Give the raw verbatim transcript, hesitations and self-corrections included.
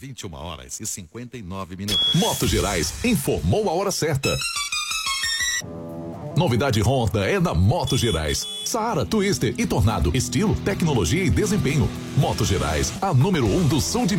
vinte e uma horas e cinquenta e nove minutos. Motos Gerais informou a hora certa. Novidade Honda é na Motos Gerais. Saara, Twister e Tornado. Estilo, tecnologia e desempenho. Motos Gerais, a número um do sul de